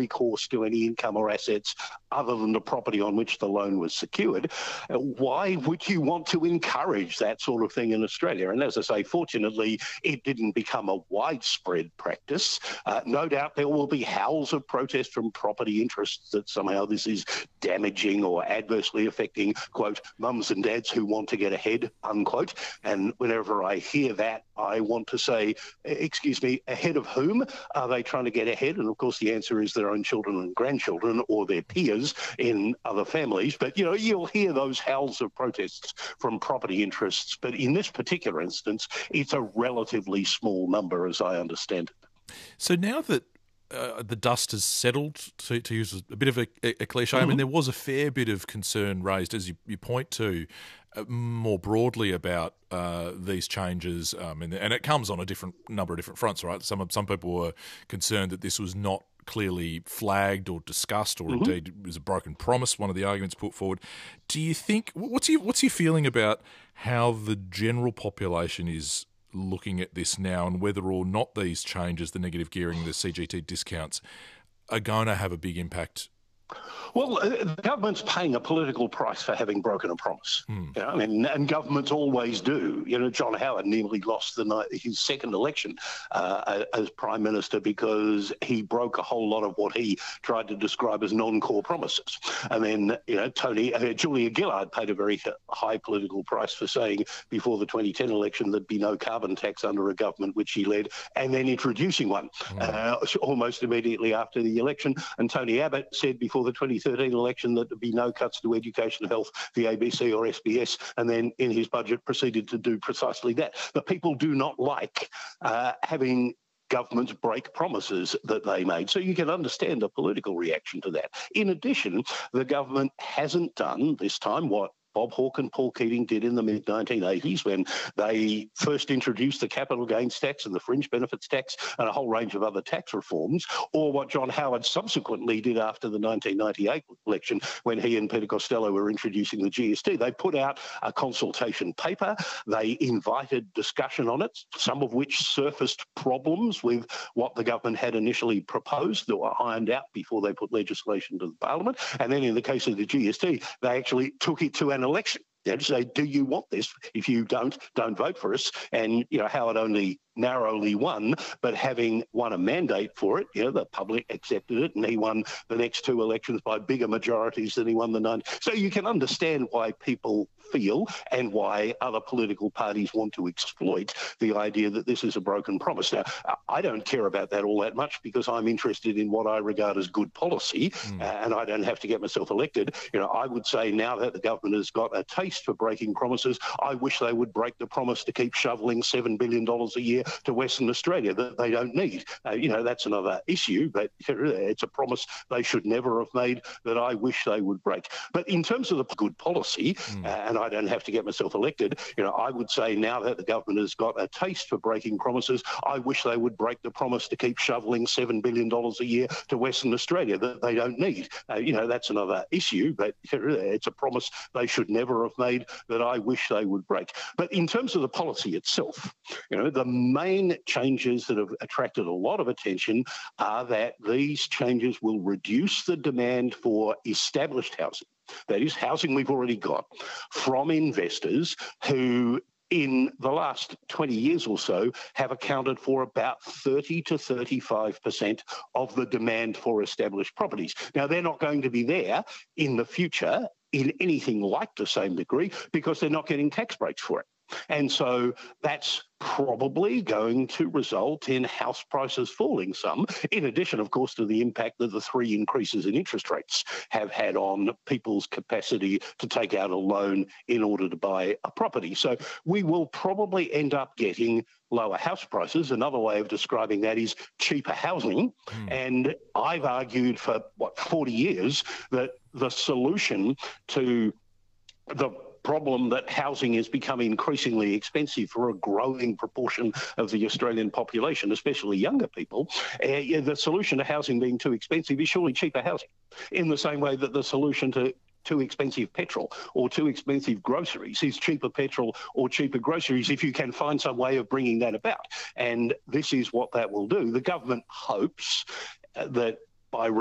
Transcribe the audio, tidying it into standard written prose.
recourse to any income or assets other than the property on which the loan was secured. Why would you want to encourage that sort of thing in Australia? And as I say, fortunately, it didn't become a widespread practice. No doubt there will be howls of protest from property interests that somehow this is damaging or adversely affecting, quote, mums and dads who want to get ahead, unquote. And whenever I hear that, I want to say, excuse me, ahead of whom are they trying to get ahead? And of course, the answer is their own children and grandchildren or their peers in other families. But, you know, you'll hear those howls of protests from property interests. But in this particular instance, it's a relatively small number, as I understand it. So now that the dust has settled, to use a bit of a cliche, I mean, there was a fair bit of concern raised, as you point to, more broadly about these changes, and it comes on a number of different fronts, right? Some people were concerned that this was not clearly flagged or discussed, or indeed it was a broken promise, one of the arguments put forward. Do you think, what's your feeling about how the general population is looking at this now, and whether or not these changes, the negative gearing, the CGT discounts, are going to have a big impact? Well, the government's paying a political price for having broken a promise. You know, I mean, and governments always do. You know, John Howard nearly lost his second election as Prime Minister because he broke a whole lot of what he tried to describe as non-core promises. And then, you know, Julia Gillard paid a very high political price for saying before the 2010 election there'd be no carbon tax under a government which she led, and then introducing one almost immediately after the election. And Tony Abbott said before the 2013 election that there'd be no cuts to education, health, the ABC or SBS, and then in his budget proceeded to do precisely that. But people do not like having governments break promises that they made. So you can understand the political reaction to that. In addition, the government hasn't done this time what Bob Hawke and Paul Keating did in the mid-1980s when they first introduced the capital gains tax and the fringe benefits tax and a whole range of other tax reforms, or what John Howard subsequently did after the 1998 election when he and Peter Costello were introducing the GST. They put out a consultation paper. They invited discussion on it, some of which surfaced problems with what the government had initially proposed that were ironed out before they put legislation to the Parliament. And then in the case of the GST, they actually took it to an election. They say, do you want this? If you don't vote for us. And, you know, Howard only narrowly won, but having won a mandate for it, you know, the public accepted it, and he won the next two elections by bigger majorities than he won the 90. So you can understand why people feel and why other political parties want to exploit the idea that this is a broken promise. Now, I don't care about that all that much because I'm interested in what I regard as good policy, and I don't have to get myself elected. You know, I would say now that the government has got a taste for breaking promises, I wish they would break the promise to keep shoveling $7 billion a year to Western Australia that they don't need. You know, that's another issue, but it's a promise they should never have made that I wish they would break. But in terms of the good policy, and I don't have to get myself elected, you know, I would say now that the government has got a taste for breaking promises, I wish they would break the promise to keep shoveling $7 billion a year to Western Australia that they don't need. You know, that's another issue, but it's a promise they should never have made that I wish they would break. But in terms of the policy itself, you know, the main changes that have attracted a lot of attention are that these changes will reduce the demand for established housing, that is, housing we've already got, from investors who in the last 20 years or so have accounted for about 30 to 35% of the demand for established properties. Now, they're not going to be there in the future in anything like the same degree because they're not getting tax breaks for it. And so that's probably going to result in house prices falling some, in addition, of course, to the impact that the three increases in interest rates have had on people's capacity to take out a loan in order to buy a property. So we will probably end up getting lower house prices. Another way of describing that is cheaper housing. And I've argued for, 40 years that the solution to the problem that housing is becoming increasingly expensive for a growing proportion of the Australian population, especially younger people, the solution to housing being too expensive is surely cheaper housing, in the same way that the solution to too expensive petrol or too expensive groceries is cheaper petrol or cheaper groceries if you can find some way of bringing that about. And this is what that will do. The government hopes that by